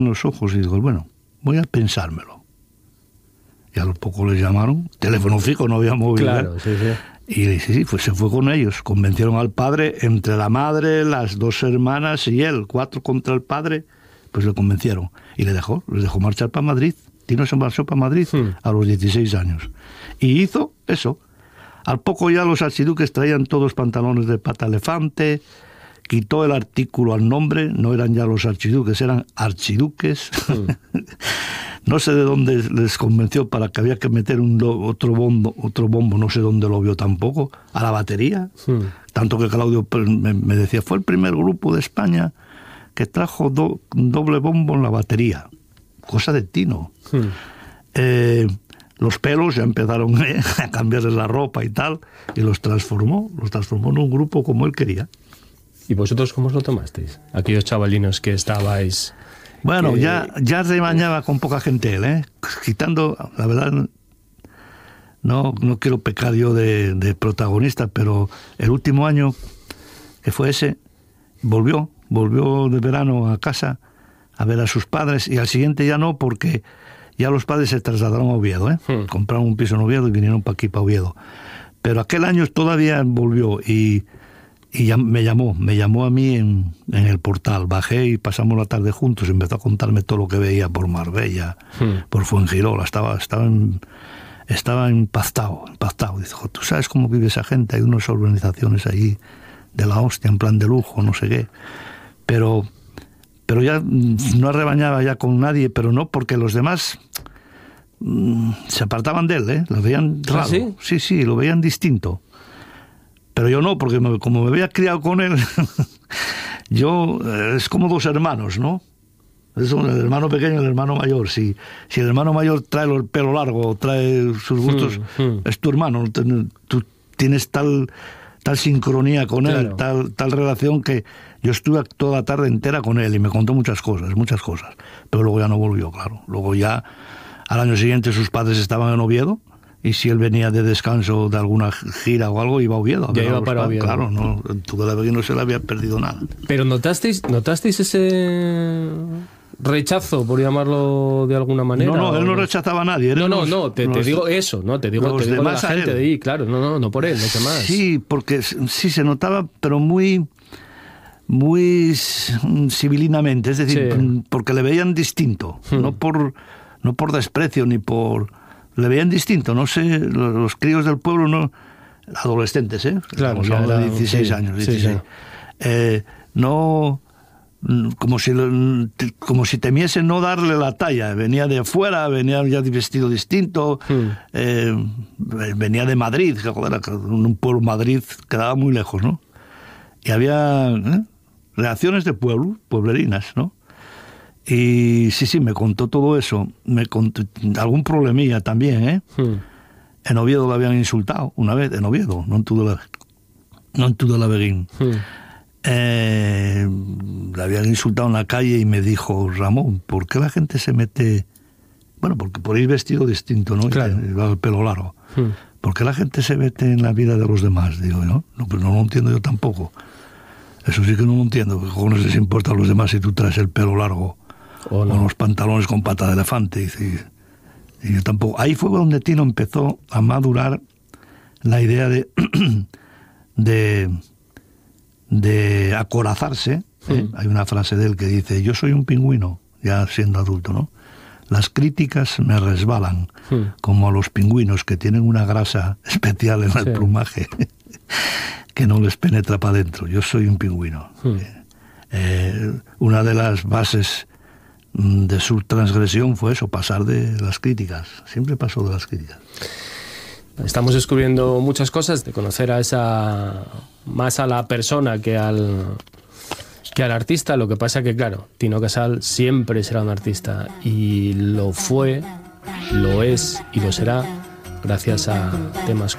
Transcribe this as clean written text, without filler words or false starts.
los ojos y digo, bueno, voy a pensármelo. Y a lo poco les llamaron, teléfono fijo, no había móvil. Claro, sí. Y sí, pues se fue con ellos. Convencieron al padre, entre la madre, las 2 hermanas y él, 4 contra el padre, pues le convencieron. Y les dejó marchar para Madrid. Tino se marchó para Madrid a los 16 años. Y hizo eso. Al poco ya los archiduques traían todos pantalones de pata elefante, quitó el artículo al nombre, no eran ya los archiduques, eran archiduques. No sé de dónde les convenció para que había que meter otro bombo, no sé dónde lo vio tampoco, a la batería. Tanto que Claudio me decía, fue el primer grupo de España que trajo doble bombo en la batería. Cosa de Tino. Los pelos ya empezaron a cambiarles la ropa y tal, y los transformó en un grupo como él quería. ¿Y vosotros cómo os lo tomasteis? Aquellos chavalinos que estabais... Bueno, ya rebañaba con poca gente él, quitando, la verdad, no quiero pecar yo de protagonista, pero el último año, que fue ese, volvió de verano a casa a ver a sus padres, y al siguiente ya no, porque ya los padres se trasladaron a Oviedo, compraron un piso en Oviedo y vinieron para aquí, para Oviedo. Pero aquel año todavía volvió y ya me llamó a mí en el portal. Bajé y pasamos la tarde juntos. Empezó a contarme todo lo que veía por Marbella, por Fuengirola. Estaba impactado. Dice, ¿tú sabes cómo vive esa gente? Hay unas organizaciones ahí de la hostia, en plan de lujo, no sé qué. Pero ya no rebañaba ya con nadie, pero no, porque los demás se apartaban de él, lo veían raro. ¿Ah, sí? Sí, lo veían distinto. Pero yo no, porque como me había criado con él, es como 2 hermanos, ¿no? Es el hermano pequeño y el hermano mayor. Si el hermano mayor trae el pelo largo, trae sus gustos, es tu hermano. Tú tienes tal sincronía con él, tal relación, que yo estuve toda la tarde entera con él y me contó muchas cosas. Pero luego ya no volvió, claro. Luego ya, al año siguiente, sus padres estaban en Oviedo. Y si él venía de descanso de alguna gira o algo, iba a Oviedo. Ya iba para Oviedo. Claro, en Tudela-Beguín no se le había perdido nada. Pero ¿notasteis ese rechazo, por llamarlo de alguna manera? No, él no rechazaba a nadie. Te digo eso, ¿no? Te digo de la gente de ahí, claro. No por él, los demás. Sí, porque sí se notaba, pero muy civilinamente. Es decir, porque le veían distinto. No por desprecio ni por... Le veían distinto, no sé, los críos del pueblo, no, adolescentes, Claro, ya de 16 años, 16. Sí. No, como si temiese no darle la talla. Venía de afuera, venía ya vestido distinto, venía de Madrid, que joder, un pueblo, Madrid quedaba muy lejos, ¿no? Y había reacciones de pueblerinas, ¿no? Y sí, me contó todo eso. Me contó algún problemilla también, En Oviedo lo habían insultado una vez, en Oviedo, no en Tudela-Beguín. Le habían insultado en la calle y me dijo, Ramón, ¿por qué la gente se mete? Bueno, porque por ir vestido distinto, ¿no? Claro. Y el pelo largo. ¿Por qué la gente se mete en la vida de los demás? Digo, no, pero no lo entiendo yo tampoco. Eso sí que no lo entiendo. ¿Qué cojones les importa a los demás si tú traes el pelo largo? O los pantalones con pata de elefante. Y yo tampoco. Ahí fue donde Tino empezó a madurar la idea de acorazarse. Hay una frase de él que dice, yo soy un pingüino, ya siendo adulto, ¿no? Las críticas me resbalan, como a los pingüinos que tienen una grasa especial en el plumaje que no les penetra para adentro. Yo soy un pingüino. Una de las bases de su transgresión fue eso, pasar de las críticas. Siempre pasó de las críticas. Estamos descubriendo muchas cosas, de conocer más a la persona que al artista. Lo que pasa que, claro, Tino Casal siempre será un artista, y lo fue, lo es y lo será gracias a temas